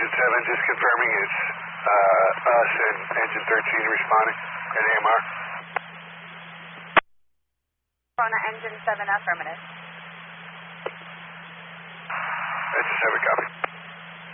Engine 7, just confirming it's us and Engine 13 responding at AMR. Corona Engine 7, affirmative. Engine 7, copy.